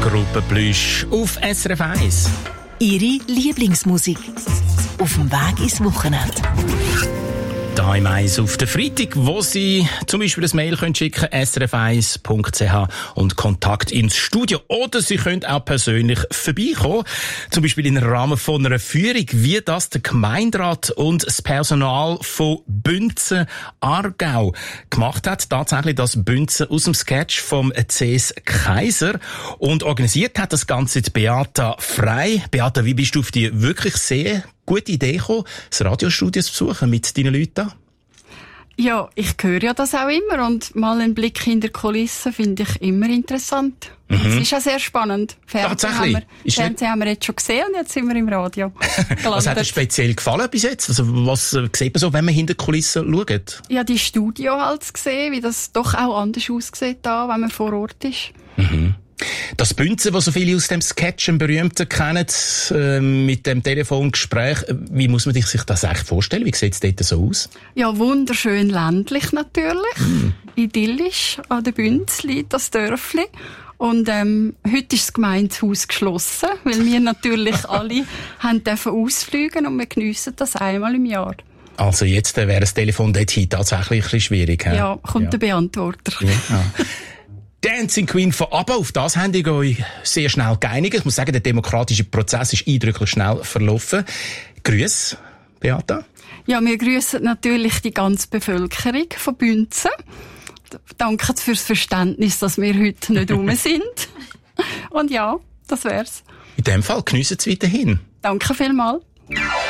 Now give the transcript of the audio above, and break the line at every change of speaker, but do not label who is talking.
Gruppe Plüsch auf SRF 1.
Ihre Lieblingsmusik auf dem Weg ins Wochenende.
Da im Eis auf den Freitag, wo Sie zum Beispiel ein Mail schicken können, srf1.ch und Kontakt ins Studio. Oder Sie können auch persönlich vorbeikommen. Zum Beispiel im Rahmen von einer Führung, wie das der Gemeinderat und das Personal von Bünzen Aargau gemacht hat. Tatsächlich das Bünzen aus dem Sketch vom C.S. Kaiser. Und organisiert hat das Ganze die Beata Frey. Beata, wie bist du auf die wirklich sehr gute Idee gekommen, das Radiostudio zu besuchen mit deinen Leuten?
Ja, ich höre ja das auch immer und mal einen Blick hinter die Kulissen finde ich immer interessant. Es ist auch sehr spannend. Fernsehen haben wir jetzt schon gesehen und jetzt sind wir im Radio gelandet.
Was hat dir speziell gefallen bis jetzt? Also, was sieht man so, wenn man hinter die Kulissen schaut?
Ja, die Studio halt zu sehen, wie das doch auch anders aussieht da, wenn man vor Ort ist.
Mhm. Das Bünzen, das so viele aus dem Sketch, im Berühmten, kennen, mit dem Telefongespräch, wie muss man sich das eigentlich vorstellen? Wie sieht es dort so aus?
Ja, wunderschön ländlich natürlich. Idyllisch an der Bünz liegt das Dörfli. Und heute ist das Gemeindehaus geschlossen, weil wir natürlich alle dürfen ausfliegen und wir geniessen das einmal im Jahr.
Also jetzt wäre das Telefon dorthin tatsächlich ein bisschen schwierig.
Ja, kommt der Beantworter.
Ja. Dancing Queen von ABBA, auf das habt ihr euch sehr schnell geeinigt. Ich muss sagen, der demokratische Prozess ist eindrücklich schnell verlaufen. Grüß, Beata.
Ja, wir grüßen natürlich die ganze Bevölkerung von Bünzen. Danke fürs Verständnis, dass wir heute nicht rum sind. Und ja, das wär's.
In dem Fall geniessen Sie weiterhin.
Danke vielmals.